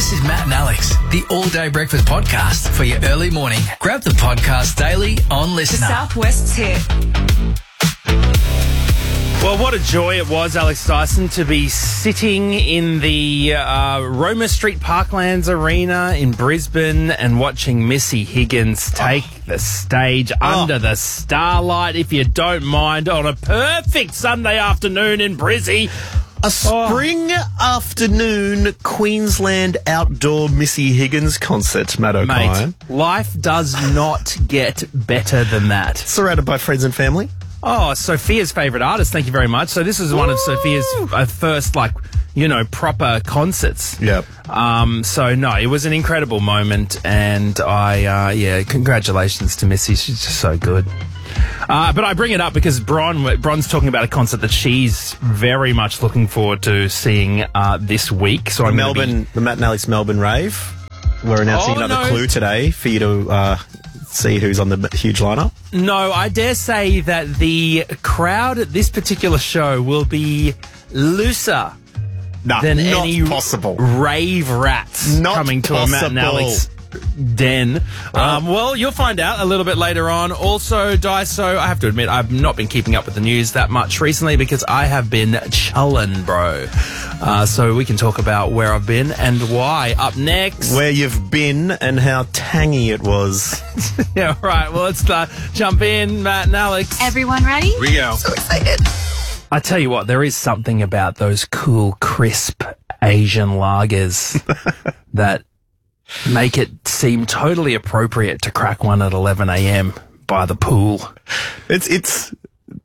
This is Matt and Alex, the all-day breakfast podcast for your early morning. Grab the podcast daily on Listener. The Southwest's here. Well, what a joy it was, Alex Dyson, to be sitting in the Roma Street Parklands Arena in Brisbane and watching Missy Higgins take the stage under the starlight, if you don't mind, on a perfect Sunday afternoon in Brizzy. A spring afternoon Queensland outdoor Missy Higgins concert, Matt O'Kine. Mate, life does not get better than that. Surrounded by friends and family. Oh, Sophia's favourite artist, thank you very much. So this is one of Sophia's first, proper concerts. Yep. So, no, it was an incredible moment, and congratulations to Missy. She's just so good. But I bring it up because Bron's talking about a concert that she's very much looking forward to seeing this week. So the Matt and Alex Melbourne rave. We're announcing another clue today for you to see who's on the huge lineup. No, I dare say that the crowd at this particular show will be looser than any possible rave rats coming to a Matt and Alex den. Well, you'll find out a little bit later on. Also, Daiso, I have to admit, I've not been keeping up with the news that much recently because I have been chullin', bro. So we can talk about where I've been and why. Up next. Where you've been and how tangy it was. Yeah, right. Well, let's jump in, Matt and Alex. Everyone ready? We go. So excited. I tell you what, there is something about those cool, crisp Asian lagers that make it seem totally appropriate to crack one at 11 a.m. by the pool. It's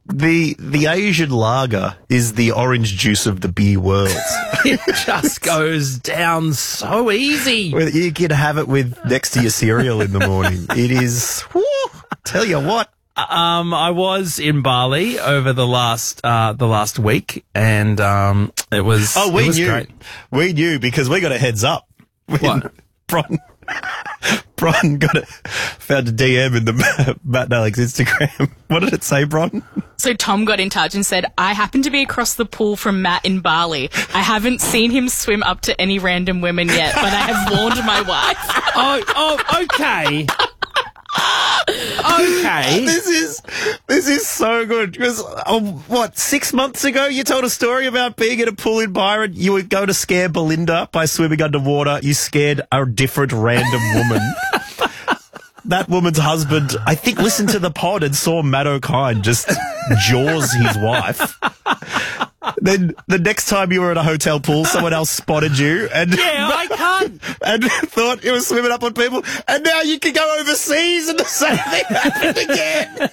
the Asian lager is the orange juice of the beer world. It just goes down so easy. Well, you can have it with next to your cereal in the morning. It is, tell you what. I was in Bali over the last week, and it was great. We knew because we got a heads up. What? Bron found a DM in the Matt and Alex Instagram. What did it say, Bron? So Tom got in touch and said, I happen to be across the pool from Matt in Bali. I haven't seen him swim up to any random women yet, but I have warned my wife. Okay. Okay. This is so good because 6 months ago you told a story about being at a pool in Byron. You would go to scare Belinda by swimming underwater. You scared a different random woman. That woman's husband, I think, listened to the pod and saw Matt O'Kine just jaws his wife. Then the next time you were at a hotel pool, someone else spotted you and I can't. And thought you were swimming up on people, and now you can go overseas and the same thing happened again.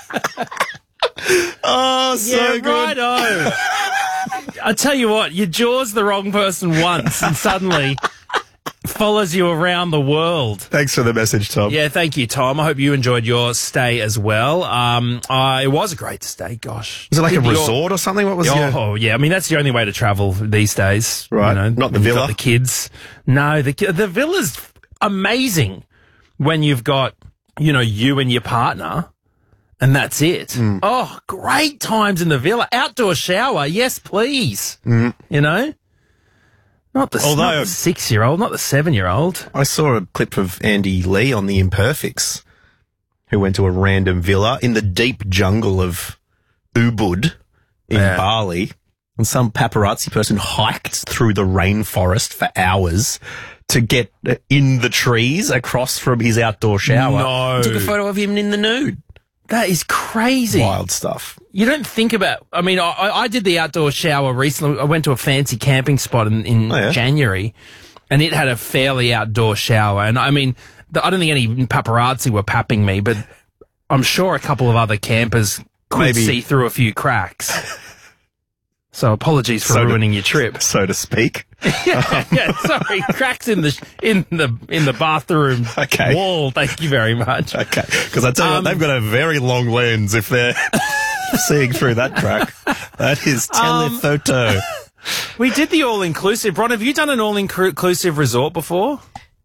So good. Righto. I tell you what, you jaws the wrong person once, and suddenly follows you around the world. Thanks for the message, Tom. Yeah, thank you, Tom. I hope you enjoyed your stay as well. It was a great stay, gosh. Was it like a resort or something? What was it? Oh, yeah. I mean, that's the only way to travel these days. Right. You know, not the villa? Got the kids. No, the villa's amazing when you've got, you and your partner, and that's it. Mm. Oh, great times in the villa. Outdoor shower, yes, please. Mm. Not the 6-year-old, not the 7-year-old. I saw a clip of Andy Lee on The Imperfects, who went to a random villa in the deep jungle of Ubud in Bali, and some paparazzi person hiked through the rainforest for hours to get in the trees across from his outdoor shower. No. Took a photo of him in the nude. That is crazy. Wild stuff. You don't think about... I mean, I did the outdoor shower recently. I went to a fancy camping spot in January, and it had a fairly outdoor shower. And, I mean, I don't think any paparazzi were papping me, but I'm sure a couple of other campers could see through a few cracks. So apologies for ruining your trip, so to speak. yeah. Sorry, cracks in the bathroom wall. Thank you very much. Okay, because I tell you what, they've got a very long lens if they're seeing through that crack. That is telephoto. We did the all-inclusive. Bron, have you done an all-inclusive resort before?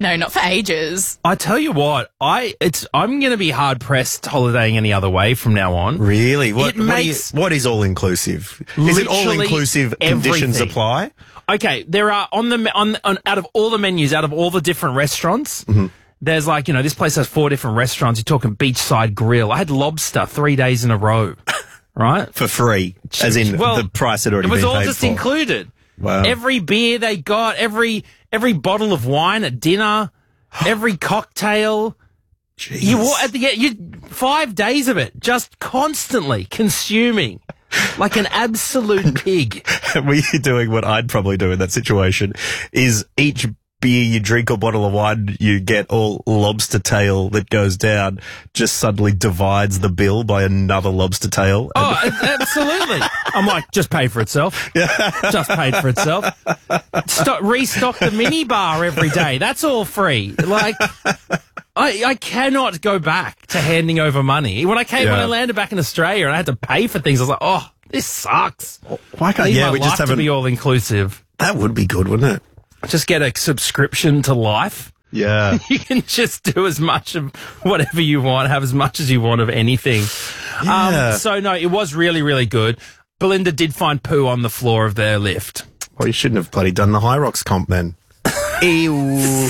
No, not for ages. I tell you what, I'm going to be hard pressed holidaying any other way from now on. Really? What is all inclusive? Is it all inclusive? Conditions apply? Okay, there are out of all the menus, out of all the different restaurants. Mm-hmm. There's like, this place has 4 different restaurants. You're talking Beachside Grill. I had lobster 3 days in a row, right? For free, as in the price had already been paid for. It was all just included. Wow. Every beer they got, every bottle of wine at dinner, every cocktail. Jeez. You 5 days of it, just constantly consuming like an absolute pig. Were you doing what I'd probably do in that situation? Is each beer you drink or bottle of wine you get, all lobster tail that goes down, just suddenly divides the bill by another lobster tail? Oh, absolutely. I'm like, just paid for itself. Just paid for itself. Restock the mini bar every day. That's all free. Like, I cannot go back to handing over money. When I landed back in Australia and I had to pay for things, I was like, oh, this sucks. Why can't we just have to be all inclusive? That would be good, wouldn't it? Just get a subscription to life. Yeah. You can just do as much of whatever you want, have as much as you want of anything. Yeah. So, no, it was really, really good. Belinda did find poo on the floor of their lift. Well, you shouldn't have bloody done the High Rocks comp then. Ew.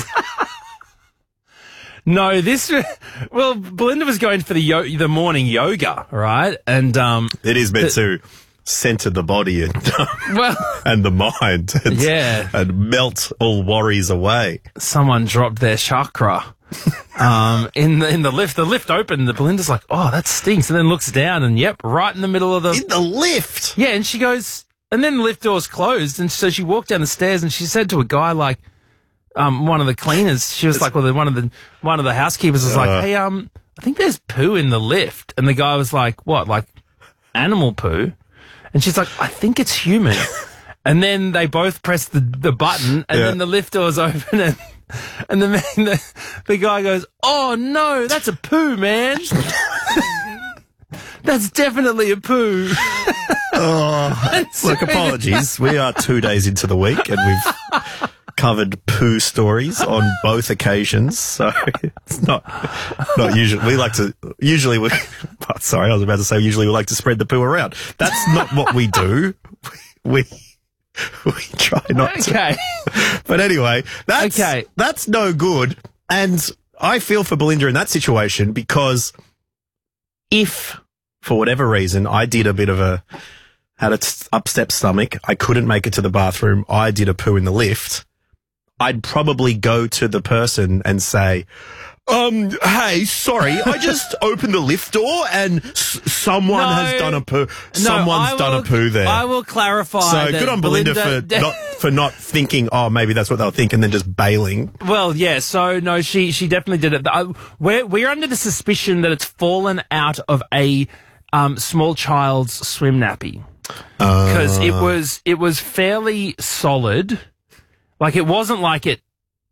No, Belinda was going for the morning yoga, right? And it is meant to center the body and and the mind and melt all worries away. Someone dropped their chakra in the lift. The lift opened. Belinda's like, oh, that stinks, and then looks down and right in the middle of in the lift. Yeah, and she goes, and then the lift door's closed, and so she walked down the stairs and she said to a guy like, one of the cleaners, she was like, well, one of the housekeepers was like, hey, I think there's poo in the lift, and the guy was like, what, like animal poo? And she's like, I think it's human. And then they both pressed the button, and then the lift doors open, and the guy goes, oh no, that's a poo, man. That's definitely a poo. Look, apologies. We are 2 days into the week, and we've covered poo stories on both occasions, so it's not usually. We like to usually we like to spread the poo around. That's not what we do. We try not to. But anyway, that's no good. And I feel for Belinda in that situation, because if for whatever reason I did had an upstep stomach, I couldn't make it to the bathroom, I did a poo in the lift, I'd probably go to the person and say, hey, sorry, I just opened the lift door and someone has done a poo. Someone's done a poo there. I will clarify. So good on Belinda for not thinking, oh, maybe that's what they'll think, and then just bailing. Well, yeah. So no, she definitely did it. We're under the suspicion that it's fallen out of a small child's swim nappy, because it was fairly solid. Like, it wasn't like it,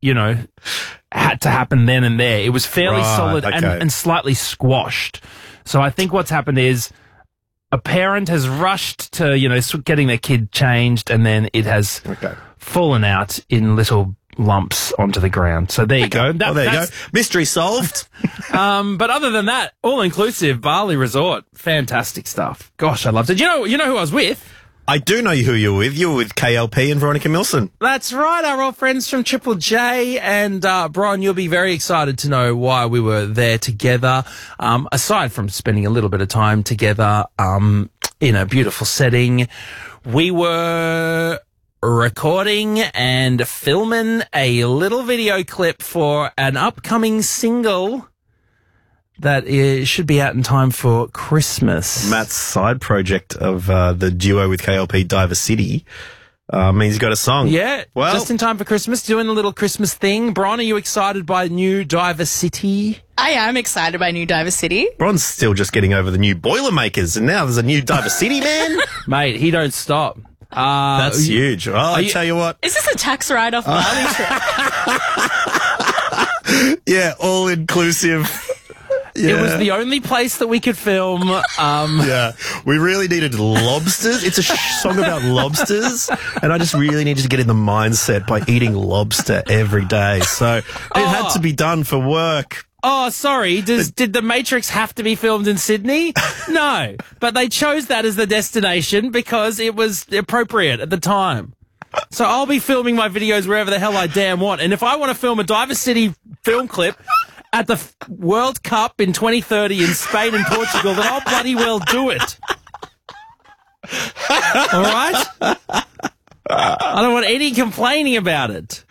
had to happen then and there. It was fairly solid and slightly squashed. So I think what's happened is a parent has rushed to, getting their kid changed, and then it has fallen out in little lumps onto the ground. So there you go. There you go. Mystery solved. But other than that, all-inclusive Bali Resort. Fantastic stuff. Gosh, I loved it. You know who I was with? I do know who you're with. You're with KLP and Veronica Milson. That's right, our old friends from Triple J. And, Brian, you'll be very excited to know why we were there together. Aside from spending a little bit of time together, in a beautiful setting, we were recording and filming a little video clip for an upcoming single that should be out in time for Christmas. Matt's side project of the duo with KLP, Diver City, means he's got a song. Yeah, well, just in time for Christmas, doing a little Christmas thing. Bron, are you excited by new Diver City? I am excited by new Diver City. Bron's still just getting over the new Boilermakers, and now there's a new Diver City, man. Mate, he don't stop. That's huge. Oh, I tell you what. Is this a tax write-off Bali trip? Yeah, all-inclusive. It was the only place that we could film. Yeah, we really needed lobsters. It's a song about lobsters, and I just really needed to get in the mindset by eating lobster every day. So it had to be done for work. Oh, sorry. Did The Matrix have to be filmed in Sydney? No. But they chose that as the destination because it was appropriate at the time. So I'll be filming my videos wherever the hell I damn want. And if I want to film a Diver City film clip at the World Cup in 2030 in Spain and Portugal, then I'll bloody well do it. All right? I don't want any complaining about it.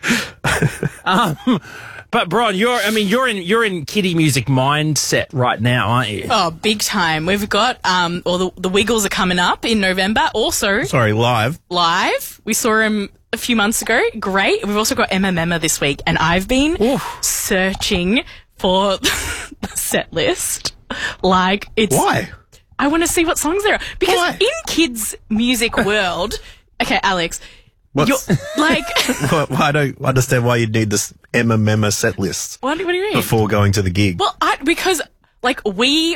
But Bron, you're in kiddie music mindset right now, aren't you? Oh, big time. We've got the Wiggles are coming up in November. Also, live. We saw him a few months ago. Great. We've also got Emma this week, and I've been searching for the set list. Like it's why? I want to see what songs there are because Why? in kids' music world. Okay, Alex. What's, like, I don't understand why you'd need this Emma set list. What do you mean? Before going to the gig. Well, because like we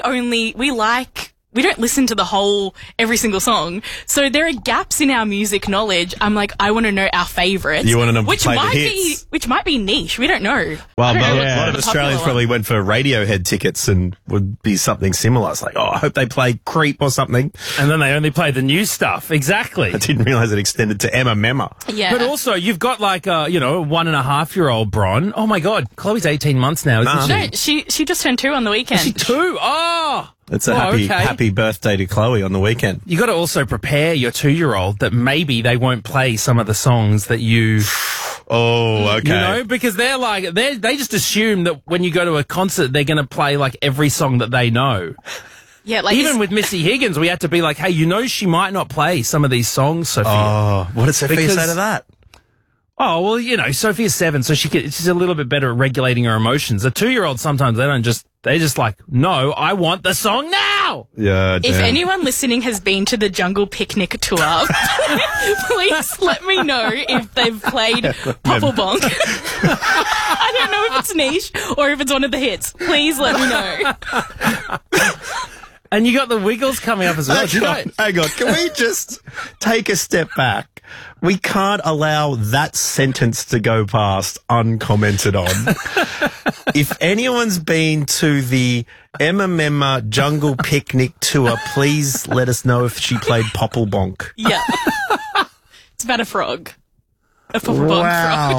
don't listen to the whole every single song, so there are gaps in our music knowledge. I'm like, I want to know our favourites. You want to know which might be niche. We don't know. Well, a lot of Australians probably went for Radiohead tickets and would be something similar. It's like, I hope they play Creep or something. And then they only play the new stuff. Exactly. I didn't realise it extended to Emma. Yeah. But also, you've got like a 1.5-year-old Bron. Oh my God, Chloe's 18 months now, isn't she? No, she just turned 2 on the weekend. Is she 2? Oh. It's a happy birthday to Chloe on the weekend. You got to also prepare your 2-year-old that maybe they won't play some of the songs that you. Oh, okay. Because they're like they just assume that when you go to a concert they're going to play like every song that they know. Yeah, like even with Missy Higgins, we had to be like, hey, she might not play some of these songs, Sophia. Oh, what did Sophia say to that? Oh, well, Sophia's 7, so she's a little bit better at regulating her emotions. A 2-year-old, sometimes they just like, no, I want the song now! Yeah, If anyone listening has been to the Jungle Picnic tour, please let me know if they've played Popplebonk. I don't know if it's niche or if it's one of the hits. Please let me know. And you got the Wiggles coming up as well. Hang on. Can we just take a step back? We can't allow that sentence to go past uncommented on. If anyone's been to the Emma Jungle Picnic tour, please let us know if she played Popplebonk. Yeah. It's about a frog. A Popplebonk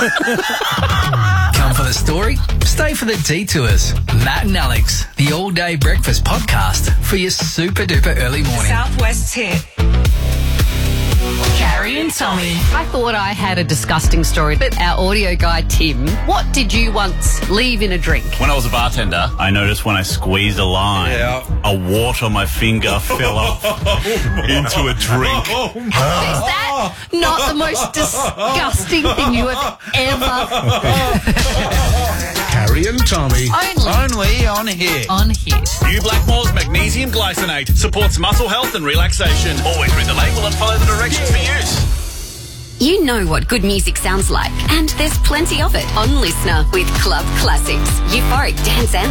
frog. Come for the story, stay for the detours. Matt and Alex, the all-day breakfast podcast for your super-duper early morning. Southwest's hit. Carrie and Tommy. I thought I had a disgusting story, but our audio guy, Tim, what did you once leave in a drink? When I was a bartender, I noticed when I squeezed a lime, a wart on my finger fell off into a drink. Is that not the most disgusting thing you have ever... Carrie and Tommy. Only on Hit. On Hit. New Blackmore's magnesium glycinate supports muscle health and relaxation. Always read the label and follow the directions for use. You know what good music sounds like, and there's plenty of it on Listener with Club Classics, Euphoric Dance